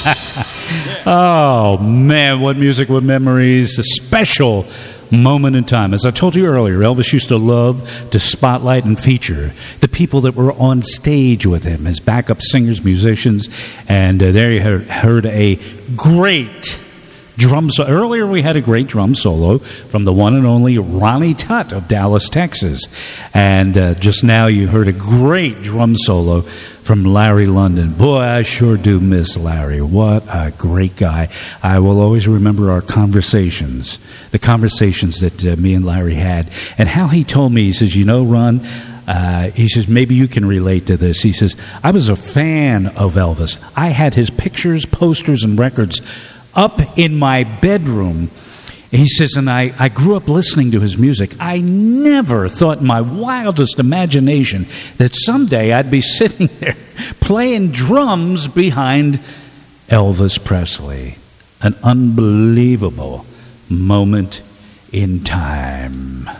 Oh, man, what music, what memories. A special moment in time. As I told you earlier, Elvis used to love to spotlight and feature the people that were on stage with him as backup singers, musicians, and there you heard a great drum solo. Earlier we had a great drum solo from the one and only Ronnie Tutt of Dallas, Texas. And just now you heard a great drum solo from Larry London. Boy, I sure do miss Larry. What a great guy. I will always remember our conversations, the conversations that me and Larry had, and how he told me, he says, you know, Ron, he says, maybe you can relate to this. He says, I was a fan of Elvis. I had his pictures, posters, and records up in my bedroom. He says, and I grew up listening to his music. I never thought in my wildest imagination that someday I'd be sitting there playing drums behind Elvis Presley. An unbelievable moment in time.